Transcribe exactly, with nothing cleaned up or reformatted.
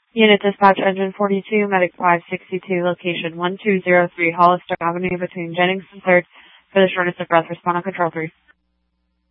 Unit Dispatch Engine forty-two, Medic five sixty-two, location one two zero three Hollister Avenue between Jennings and third for the shortness of breath. Respond on Control three.